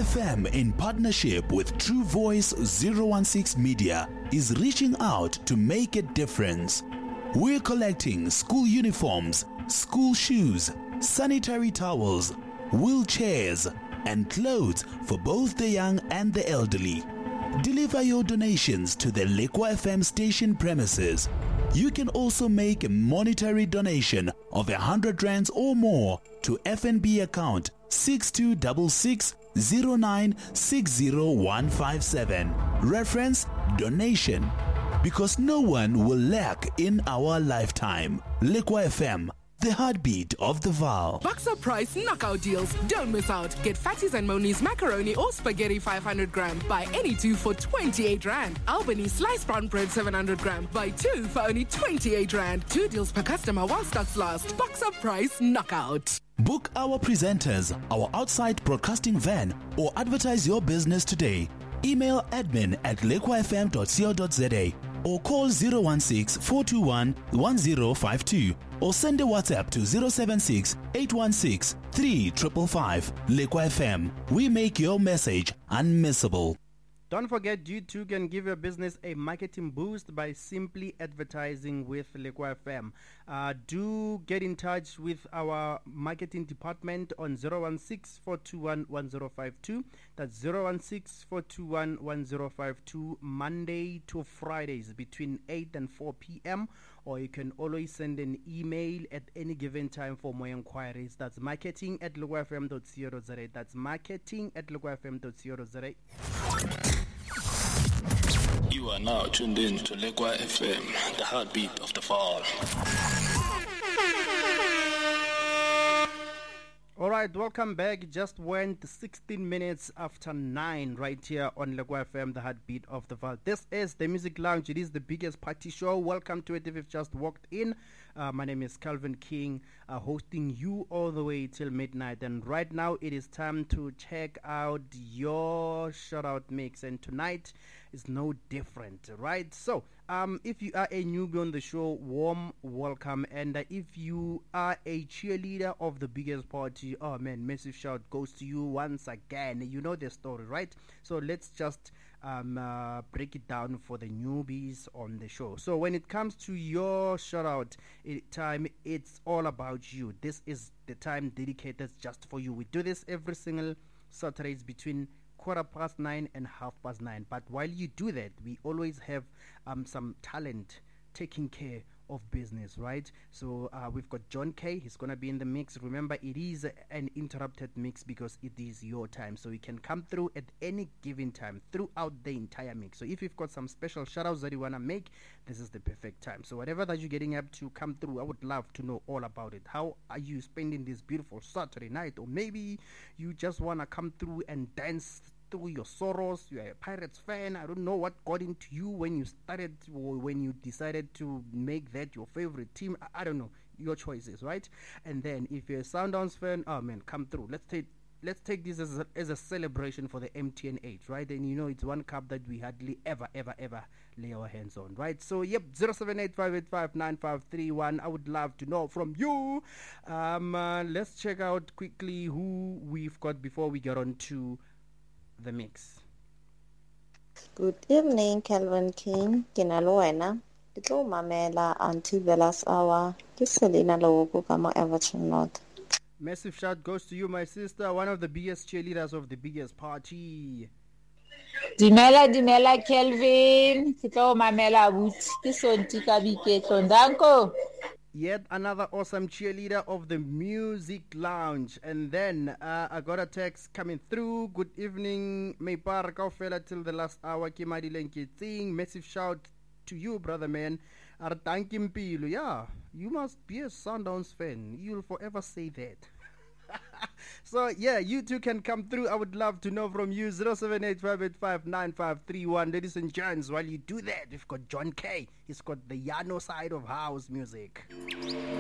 FM, in partnership with True Voice 016 Media, is reaching out to make a difference. We're collecting school uniforms, school shoes, sanitary towels, wheelchairs, and clothes for both the young and the elderly. Deliver your donations to the Lekwa FM station premises. You can also make a monetary donation of 100 rands or more to FNB account 626609606157. Reference donation. Because no one will lack in our lifetime. Lekwa FM, the heartbeat of the Val. Boxer Price knockout deals. Don't miss out. Get Fatties and Moni's macaroni or spaghetti 500 gram. Buy any two for 28 rand. Albany sliced brown bread 700 gram. Buy two for only 28 rand. 2 deals per customer while stocks last. Boxer Price knockout. Book our presenters, our outside broadcasting van, or advertise your business today. Email admin@lekwafm.co.za or call 016-421-1052 or send a WhatsApp to 076-816-3555. Lekwa FM, we make your message unmissable. Don't forget, you too can give your business a marketing boost by simply advertising with Lekwa FM. Do get in touch with our marketing department on 016-421-1052. That's 016-421-1052, Monday to Fridays between 8 and 4 p.m. Or you can always send an email at any given time for more inquiries. That's marketing@lekwafm.co.za. That's marketing@lekwafm.co.za. You are now tuned in to Lekwa FM, the heartbeat of the fall. All right, welcome back. Just went 16 minutes after 9 right here on Lekwa FM, the heartbeat of the Val. This is the Music Lounge. It is the biggest party show. Welcome to it if you've just walked in. My name is Calvin King, hosting you all the way till midnight. And right now it is time to check out your shout-out mix. And tonight is no different, right? So, if you are a newbie on the show, warm welcome. And if you are a cheerleader of the biggest party, oh man, massive shout goes to you once again. You know the story, right? So let's just break it down for the newbies on the show. So when it comes to your shout out time, it's all about you. This is the time dedicated just for you. We do this every single Saturdays between 9:15 and 9:30. But while you do that, we always have some talent taking care of business, right? So we've got John K. He's going to be in the mix. Remember, it is an interrupted mix because it is your time. So you can come through at any given time throughout the entire mix. So if you've got some special shout-outs that you want to make, this is the perfect time. So whatever that you're getting up to, come through. I would love to know all about it. How are you spending this beautiful Saturday night? Or maybe you just want to come through and dance through your sorrows. You're a Pirates fan. I don't know what got into you when you started or when you decided to make that your favorite team. I don't know. Your choices, right? And then if you're a Sundowns fan, oh man, come through. Let's take this as a celebration for the MTN 8, right? And you know it's one cup that we hardly ever lay our hands on, right? So yep, 078-585-9531. I would love to know from you. Let's check out quickly who we've got before we get on to the mix. Good evening, Calvin King. Kinaloena. Ito mamela Auntie Bella's hour. Kiselina Lowoko kama Everton North. Massive shout goes to you, my sister, one of the biggest cheerleaders of the biggest party. Dimela Kelvin. Ito mamela Woods. Kisontika Bike Tondanko. Yet another awesome cheerleader of the Music Lounge. And then I got a text coming through. Good evening, Maypar Kaufela till the last hour. Kimadi Lenkiting. Massive shout to you, brother man. Artankimpilo. Yeah, you must be a Sundowns fan. You'll forever say that. So yeah, you too can come through. I would love to know from you. 078-585-9531. Ladies and gents, while you do that, we've got John K. He's got the Yano side of house music.